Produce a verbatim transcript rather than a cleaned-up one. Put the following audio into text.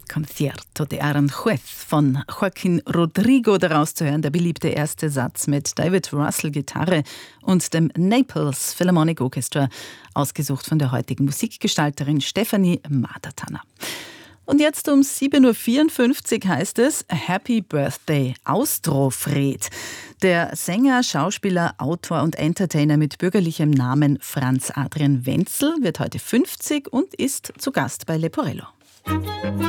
Concierto de Aranjuez von Joaquín Rodrigo, daraus zu hören der beliebte erste Satz mit David Russell Gitarre und dem Naples Philharmonic Orchestra, ausgesucht von der heutigen Musikgestalterin Stefanie Madertaner. Und jetzt um sieben Uhr vierundfünfzig heißt es Happy Birthday Austrofred. Der Sänger, Schauspieler, Autor und Entertainer mit bürgerlichem Namen Franz Adrian Wenzel wird heute fünfzig und ist zu Gast bei Leporello.